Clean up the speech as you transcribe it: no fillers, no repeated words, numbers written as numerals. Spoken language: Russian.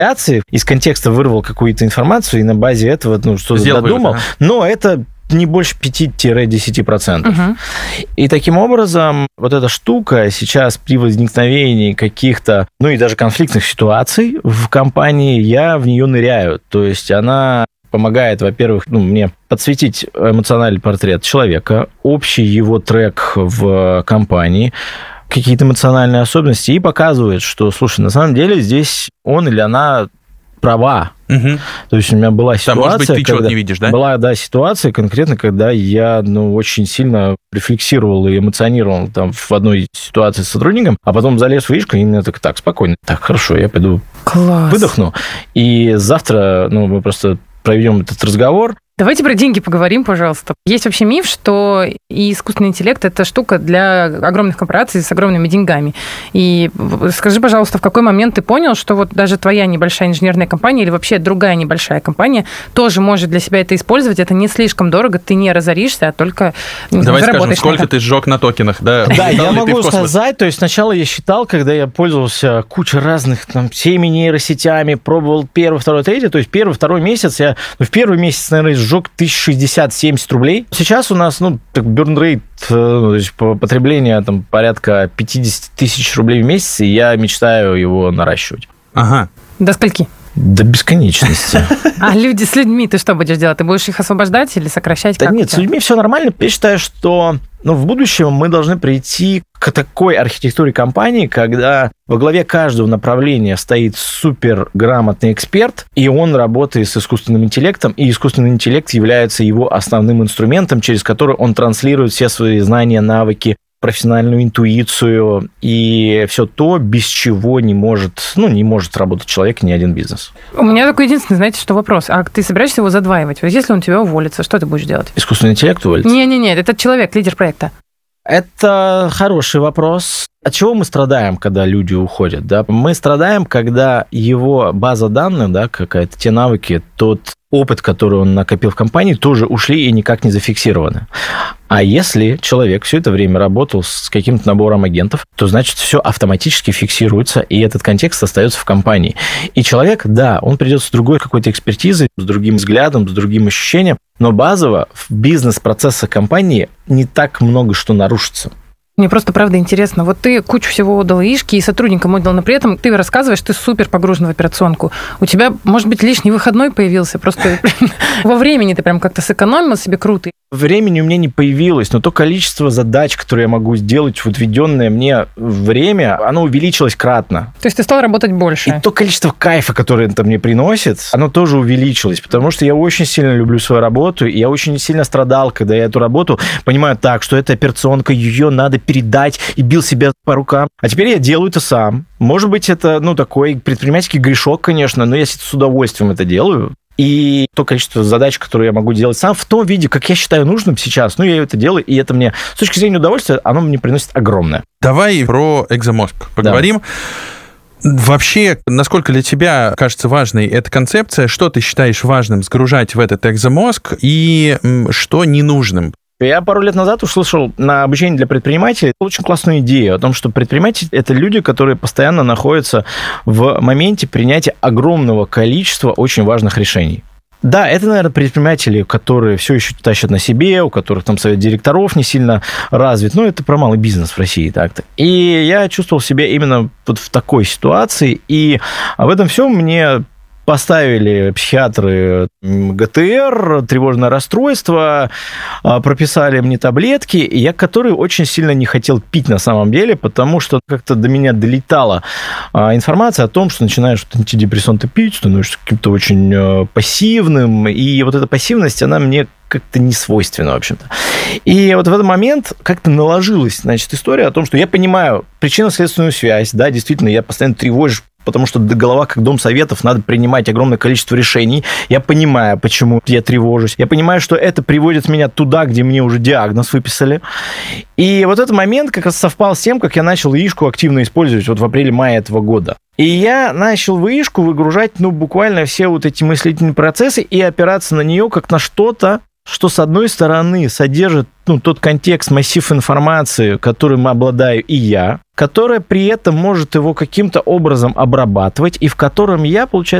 из контекста вырвал какую-то информацию и на базе этого что-то додумал, но это не больше 5-10%. Угу. И таким образом вот эта штука сейчас при возникновении каких-то, и даже конфликтных ситуаций в компании, я в нее ныряю. То есть она помогает, во-первых, мне подсветить эмоциональный портрет человека, общий его трек в компании, какие-то эмоциональные особенности, и показывает, что, слушай, на самом деле здесь он или она права. Угу. То есть у меня была ситуация... Может быть, ты чего-то не видишь, да? Была, ситуация конкретно, когда я, очень сильно рефлексировал и эмоционировал там в одной ситуации с сотрудником, а потом залез в вышку, и мне так, спокойно. Так, хорошо, я пойду выдохну. И завтра, мы просто проведем этот разговор. Давайте про деньги поговорим, пожалуйста. Есть вообще миф, что и искусственный интеллект – это штука для огромных корпораций с огромными деньгами. И скажи, пожалуйста, в какой момент ты понял, что вот даже твоя небольшая инженерная компания или вообще другая небольшая компания тоже может для себя это использовать, это не слишком дорого, ты не разоришься, а только Давай скажем, сколько ты сжег на токенах, да? Да, я могу сказать, то есть сначала я считал, когда я пользовался кучей разных всеми нейросетями, пробовал первый, второй, третий, то есть первый, второй месяц я, в первый месяц, наверное, сжег 1060-70 рублей. Сейчас у нас, burn rate, то есть потребление порядка 50 тысяч рублей в месяц, и я мечтаю его наращивать. Ага. До скольки? До бесконечности. А с людьми ты что будешь делать? Ты будешь их освобождать или сокращать? Да нет, с людьми все нормально. Я считаю, что в будущем мы должны прийти к такой архитектуре компании, когда во главе каждого направления стоит суперграмотный эксперт, и он работает с искусственным интеллектом, и искусственный интеллект является его основным инструментом, через который он транслирует все свои знания, навыки, профессиональную интуицию и все то, без чего не может работать человек, ни один бизнес. У меня такой единственный, знаете, что вопрос. А ты собираешься его задваивать? Вот если он у тебя уволится, что ты будешь делать? Искусственный интеллект уволится? Нет, этот человек, лидер проекта. Это хороший вопрос. От чего мы страдаем, когда люди уходят? Да? Мы страдаем, когда его база данных, какая-то, те навыки, тот опыт, который он накопил в компании, тоже ушли и никак не зафиксированы. А если человек все это время работал с каким-то набором агентов, то значит все автоматически фиксируется, и этот контекст остается в компании. И человек, он придет с другой какой-то экспертизой, с другим взглядом, с другим ощущением, но базово в бизнес-процессах компании не так много что нарушится. Мне просто, правда, интересно. Вот ты кучу всего отдал Ишке и сотрудникам отдал, но при этом ты рассказываешь, ты супер погружен в операционку. У тебя, может быть, лишний выходной появился, просто во времени ты прям как-то сэкономил себе круто. Времени у меня не появилось, но то количество задач, которые я могу сделать в отведенное мне время, оно увеличилось кратно. То есть ты стал работать больше. И то количество кайфа, которое это мне приносит, оно тоже увеличилось, потому что я очень сильно люблю свою работу, и я очень сильно страдал, когда я эту работу понимаю так, что эта операционка, ее надо передать, и бил себя по рукам. А теперь я делаю это сам. Может быть, это, такой предпринимательский грешок, конечно, но я с удовольствием это делаю. И то количество задач, которые я могу делать сам, в том виде, как я считаю нужным сейчас, я это делаю, и это мне, с точки зрения удовольствия, оно мне приносит огромное. Давай про экзомозг поговорим. Да. Вообще, насколько для тебя кажется важной эта концепция, что ты считаешь важным сгружать в этот экзомозг и что ненужным? Я пару лет назад услышал на обучении для предпринимателей очень классную идею о том, что предприниматели – это люди, которые постоянно находятся в моменте принятия огромного количества очень важных решений. Да, это, наверное, предприниматели, которые все еще тащат на себе, у которых там совет директоров не сильно развит. Это про малый бизнес в России так-то. И я чувствовал себя именно вот в такой ситуации, и в этом всем мне поставили психиатры ГТР, тревожное расстройство, прописали мне таблетки, которые очень сильно не хотел пить на самом деле, потому что как-то до меня долетала информация о том, что начинаешь антидепрессанты пить, становишься каким-то очень пассивным, и вот эта пассивность, она мне как-то не свойственна, в общем-то. И вот в этот момент как-то наложилась, история о том, что я понимаю причинно-следственную связь, да, действительно, я постоянно тревожусь, потому что голова, как дом советов, надо принимать огромное количество решений. Я понимаю, почему я тревожусь. Я понимаю, что это приводит меня туда, где мне уже диагноз выписали. И вот этот момент как раз совпал с тем, как я начал Ишку активно использовать в апреле-мае этого года. И я начал в Ишку выгружать, буквально все вот эти мыслительные процессы и опираться на нее как на что-то, что, с одной стороны, содержит тот контекст, массив информации, которым обладаю и я, которая при этом может его каким-то образом обрабатывать, и в котором я, получается,